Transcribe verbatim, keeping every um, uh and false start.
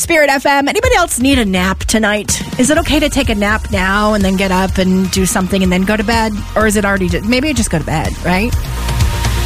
Spirit F M. Anybody else need a nap tonight? Is it okay to take a nap now and then get up and do something and then go to bed? Or is it already just, maybe just go to bed, right?